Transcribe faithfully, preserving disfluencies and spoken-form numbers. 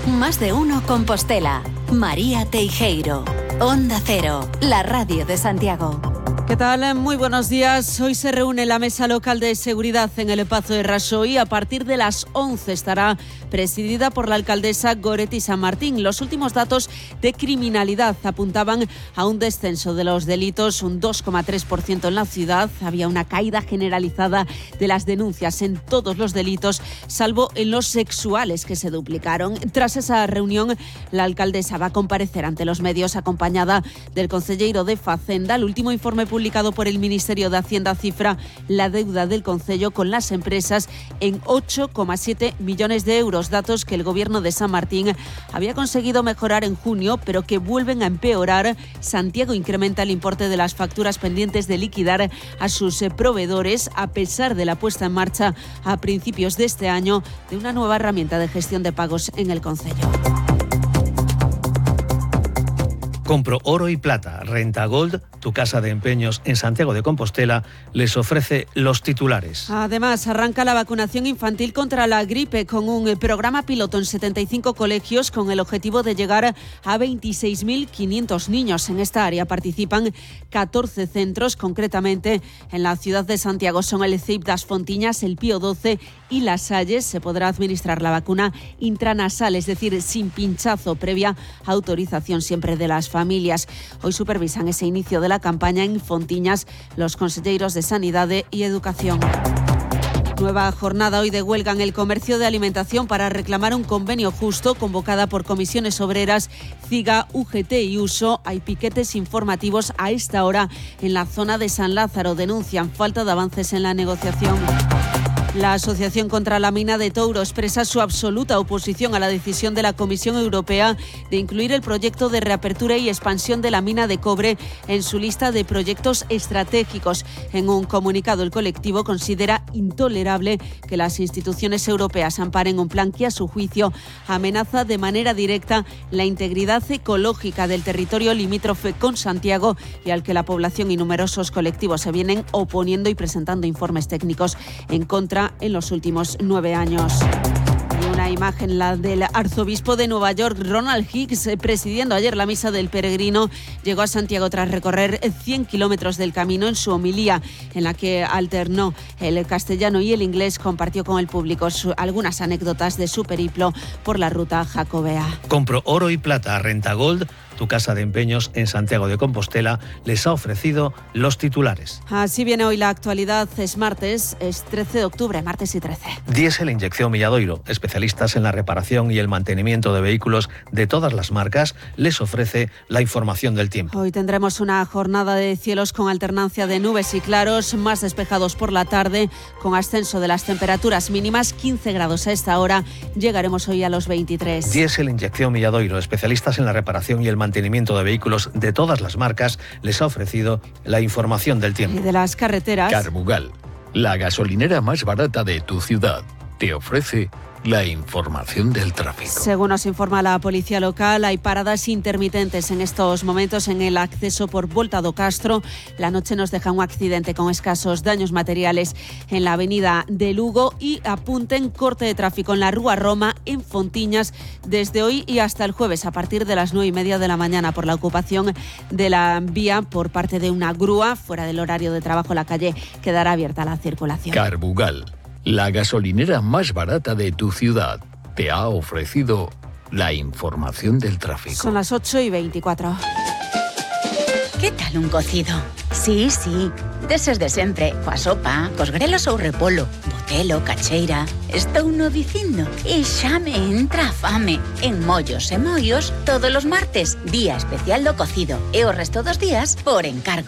Más de uno Compostela. María Teijeiro. Onda Cero, la radio de Santiago. ¿Qué tal? Muy buenos días. Hoy se reúne la Mesa Local de Seguridad en el Pazo de Raxoi. A partir de las once estará presidida por la alcaldesa Goretti San Martín. Los últimos datos de criminalidad apuntaban a un descenso de los delitos, un dos coma tres por ciento en la ciudad. Había una caída generalizada de las denuncias en todos los delitos, salvo en los sexuales, que se duplicaron. Tras esa reunión, la alcaldesa va a comparecer ante los medios acompañada del concelleiro de Facenda. El último informe publicado por el Ministerio de Hacienda cifra la deuda del concello con las empresas en ocho coma siete millones de euros, datos que el gobierno de San Martín había conseguido mejorar en junio, pero que vuelven a empeorar. Santiago incrementa el importe de las facturas pendientes de liquidar a sus proveedores, a pesar de la puesta en marcha a principios de este año de una nueva herramienta de gestión de pagos en el concello. Compro Oro y Plata. Renta Gold, tu casa de empeños en Santiago de Compostela, les ofrece los titulares. Además, arranca la vacunación infantil contra la gripe con un programa piloto en setenta y cinco colegios con el objetivo de llegar a veintiséis mil quinientos niños. En esta área participan catorce centros, concretamente en la ciudad de Santiago son el C I P das Fontiñas, el Pío doce y Las Salles. Se podrá administrar la vacuna intranasal, es decir, sin pinchazo, previa autorización siempre de las familias. Hoy supervisan ese inicio de la campaña en Fontiñas los conselleiros de Sanidad y Educación. Nueva jornada hoy de huelga en el comercio de alimentación para reclamar un convenio justo, convocada por comisiones obreras, CIGA, U G T y Uso. Hay piquetes informativos a esta hora en la zona de San Lázaro. Denuncian falta de avances en la negociación. La Asociación contra la Mina de Touro expresa su absoluta oposición a la decisión de la Comisión Europea de incluir el proyecto de reapertura y expansión de la mina de cobre en su lista de proyectos estratégicos. En un comunicado, el colectivo considera intolerable que las instituciones europeas amparen un plan que, a su juicio, amenaza de manera directa la integridad ecológica del territorio limítrofe con Santiago y al que la población y numerosos colectivos se vienen oponiendo y presentando informes técnicos en contra en los últimos nueve años. Y una imagen, la del arzobispo de Nueva York, Ronald Hicks, presidiendo ayer la misa del peregrino, llegó a Santiago tras recorrer cien kilómetros del camino. En su homilía, en la que alternó el castellano y el inglés, compartió con el público su, algunas anécdotas de su periplo por la ruta jacobea. Compro Oro y Plata. Renta Gold, tu casa de empeños en Santiago de Compostela, les ha ofrecido los titulares. Así viene hoy la actualidad. Es martes, es trece de octubre, martes y trece. Diesel Inyección Milladoiro, especialistas en la reparación y el mantenimiento de vehículos de todas las marcas, les ofrece la información del tiempo. Hoy tendremos una jornada de cielos con alternancia de nubes y claros, más despejados por la tarde, con ascenso de las temperaturas mínimas, quince grados a esta hora. Llegaremos hoy a los veintitrés. Diesel Inyección Milladoiro, especialistas en la reparación y el mantenimiento de vehículos de todas las marcas, les ha ofrecido la información del tiempo. Y de las carreteras. Carbugal, la gasolinera más barata de tu ciudad, te ofrece la información del tráfico. Según nos informa la policía local, hay paradas intermitentes en estos momentos en el acceso por Volta do Castro. La noche nos deja un accidente con escasos daños materiales en la avenida de Lugo y apunten corte de tráfico en la Rúa Roma en Fontiñas desde hoy y hasta el jueves a partir de las nueve y media de la mañana por la ocupación de la vía por parte de una grúa. Fuera del horario de trabajo, la calle quedará abierta a la circulación. Carbugal, la gasolinera más barata de tu ciudad, te ha ofrecido la información del tráfico. Son las ocho y veinticuatro. ¿Qué tal un cocido? Sí, sí, deses de sempre, coa sopa, cos grelos ou repolo, botelo, cacheira. Estou no dicindo e xa me entra a fame. En Mollos e Moios, todos os martes, día especial do cocido e o resto dos días por encargo.